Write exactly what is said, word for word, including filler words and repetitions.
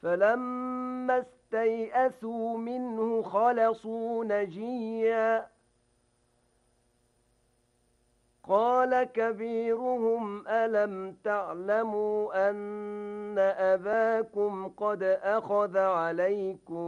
فلما استيئسوا منه خلصوا نجيا قال كبيرهم ألم تعلموا أن أباكم قد أخذ عليكم